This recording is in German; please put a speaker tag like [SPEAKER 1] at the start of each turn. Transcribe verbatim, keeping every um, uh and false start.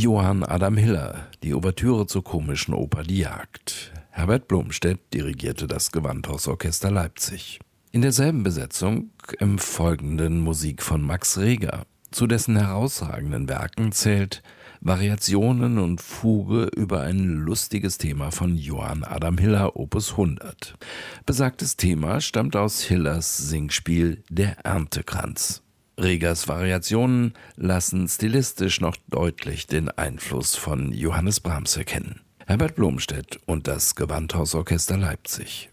[SPEAKER 1] Johann Adam Hiller, die Ouvertüre zur komischen Oper Die Jagd. Herbert Blomstedt dirigierte das Gewandhausorchester Leipzig. In derselben Besetzung im Folgenden Musik von Max Reger. Zu dessen herausragenden Werken zählt Variationen und Fuge über ein lustiges Thema von Johann Adam Hiller, Opus hundert. Besagtes Thema stammt aus Hillers Singspiel Der Erntekranz. Regers Variationen lassen stilistisch noch deutlich den Einfluss von Johannes Brahms erkennen. Herbert Blomstedt und das Gewandhausorchester Leipzig.